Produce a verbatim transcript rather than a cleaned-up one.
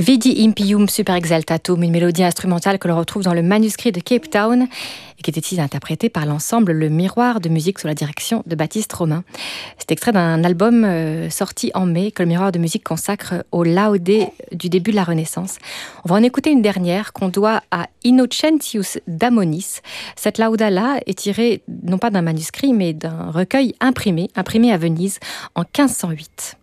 Vidi Impium Super Exaltatum, une mélodie instrumentale que l'on retrouve dans le manuscrit de Cape Town et qui était ici interprétée par l'ensemble Le Miroir de musique sous la direction de Baptiste Romain. C'est extrait d'un album euh, sorti en mai que Le Miroir de musique consacre au laudé du début de la Renaissance. On va en écouter une dernière qu'on doit à Innocentius d'Amonis. Cette lauda-là est tirée non pas d'un manuscrit mais d'un recueil imprimé, imprimé à Venise en quinze cent huit.